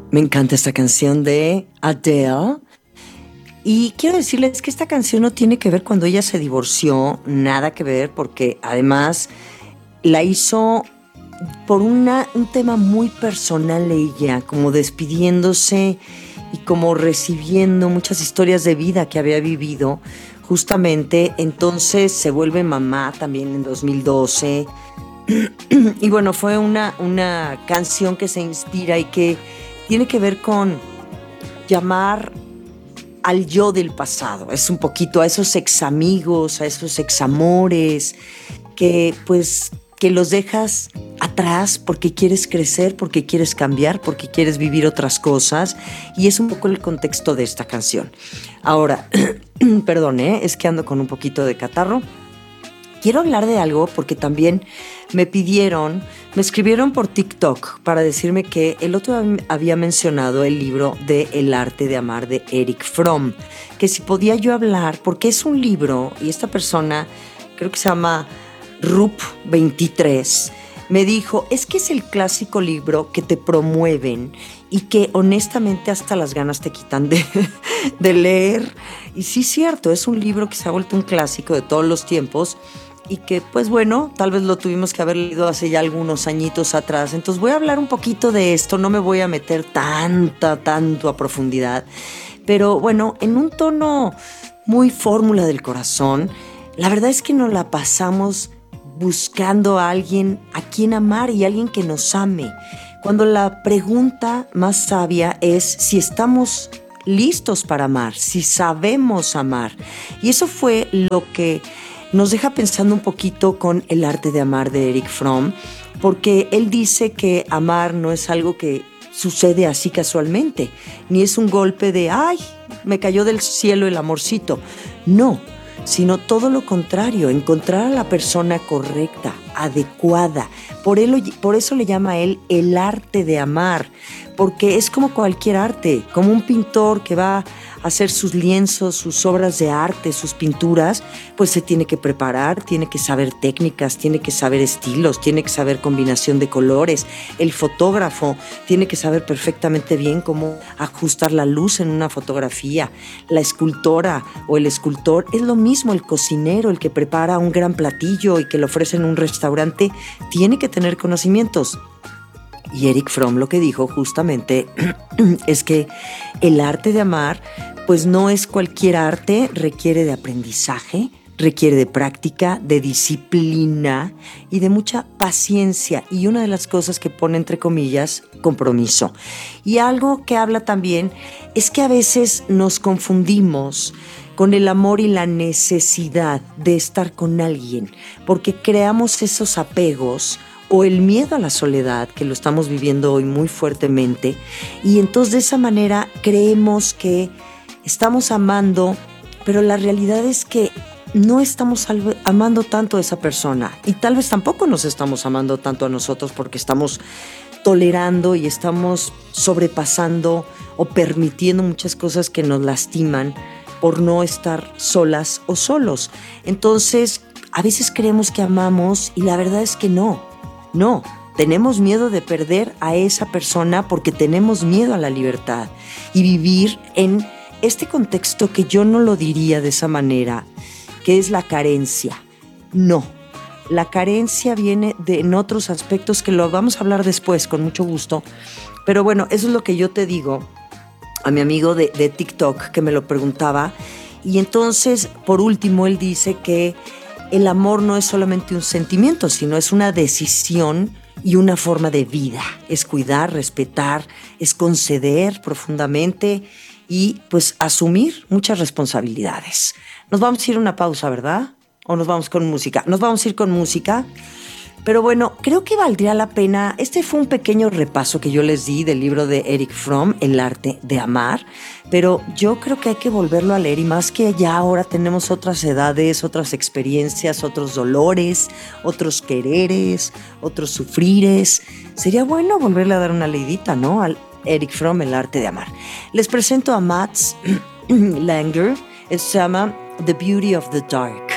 Me encanta esta canción de Adele. Y quiero decirles que esta canción no tiene que ver cuando ella se divorció, nada que ver, porque además la hizo por un tema muy personal ella, como despidiéndose y como recibiendo muchas historias de vida que había vivido. Justamente, entonces se vuelve mamá también en 2012. Y bueno, fue una canción que se inspira y que tiene que ver con llamar al yo del pasado. Es un poquito a esos ex amigos, a esos ex amores que pues que los dejas atrás porque quieres crecer, porque quieres cambiar, porque quieres vivir otras cosas, y es un poco el contexto de esta canción. Ahora, perdón, es que ando con un poquito de catarro. Quiero hablar de algo porque también me escribieron por TikTok para decirme que el otro había mencionado el libro de El arte de amar de Erich Fromm, que si podía yo hablar, porque es un libro y esta persona, creo que se llama Rup23, me dijo, es que es el clásico libro que te promueven y que honestamente hasta las ganas te quitan de leer. Y sí, cierto, es un libro que se ha vuelto un clásico de todos los tiempos y que, pues bueno, tal vez lo tuvimos que haber leído hace ya algunos añitos atrás. Entonces voy a hablar un poquito de esto, no me voy a meter tanto a profundidad, pero bueno, en un tono muy fórmula del corazón. La verdad es que nos la pasamos buscando a alguien a quien amar y a alguien que nos ame, cuando la pregunta más sabia es si estamos listos para amar, si sabemos amar. Y eso fue lo que nos deja pensando un poquito con El arte de amar de Erich Fromm, porque él dice que amar no es algo que sucede así casualmente, ni es un golpe de ¡ay! Me cayó del cielo el amorcito. No, sino todo lo contrario, encontrar a la persona correcta, adecuada. Por eso le llama a él el arte de amar, porque es como cualquier arte, como un pintor que va a hacer sus lienzos, sus obras de arte, sus pinturas, pues se tiene que preparar, tiene que saber técnicas, tiene que saber estilos, tiene que saber combinación de colores. El fotógrafo tiene que saber perfectamente bien cómo ajustar la luz en una fotografía. La escultora o el escultor es lo mismo, el cocinero, el que prepara un gran platillo y que lo ofrece en un restaurante, tiene que tener conocimientos. Y Erich Fromm lo que dijo justamente es que el arte de amar pues no es cualquier arte, requiere de aprendizaje, requiere de práctica, de disciplina y de mucha paciencia. Y una de las cosas que pone entre comillas, compromiso. Y algo que habla también es que a veces nos confundimos con el amor y la necesidad de estar con alguien, porque creamos esos apegos o el miedo a la soledad, que lo estamos viviendo hoy muy fuertemente, y entonces de esa manera creemos que estamos amando, pero la realidad es que no estamos amando tanto a esa persona, y tal vez tampoco nos estamos amando tanto a nosotros porque estamos tolerando y estamos sobrepasando o permitiendo muchas cosas que nos lastiman por no estar solas o solos. Entonces, a veces creemos que amamos y la verdad es que no, tenemos miedo de perder a esa persona porque tenemos miedo a la libertad y vivir en este contexto que yo no lo diría de esa manera, que es la carencia. No, la carencia viene en otros aspectos que lo vamos a hablar después con mucho gusto, pero bueno, eso es lo que yo te digo a mi amigo de TikTok que me lo preguntaba. Y entonces, por último, él dice que el amor no es solamente un sentimiento, sino es una decisión y una forma de vida. Es cuidar, respetar, es conceder profundamente y pues asumir muchas responsabilidades. Nos vamos a ir a una pausa, ¿verdad? ¿O nos vamos con música? Nos vamos a ir con música. Pero bueno, creo que valdría la pena. Este fue un pequeño repaso que yo les di del libro de Erich Fromm, El arte de amar, pero yo creo que hay que volverlo a leer, y más que ya ahora tenemos otras edades, otras experiencias, otros dolores, otros quereres, otros sufrires. Sería bueno volverle a dar una leidita, ¿no? Al Erich Fromm, El arte de amar. Les presento a Mats Langer. Se llama The Beauty of the Dark.